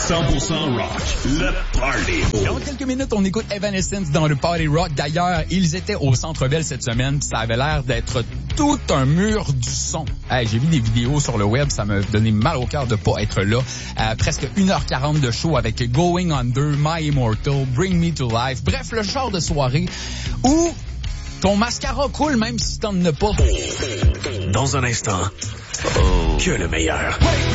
100% rock, le party. Dans quelques minutes, on écoute Evanescence dans le Party Rock. D'ailleurs, ils étaient au Centre-Bell cette semaine. Ça avait l'air d'être tout un mur du son. Hey, j'ai vu des vidéos sur le web, ça m'a donné mal au cœur de pas être là. Presque 1h40 de show avec Going Under, My Immortal, Bring Me to Life. Bref, le genre de soirée où ton mascara coule même si t'en as pas. Dans un instant, que le meilleur.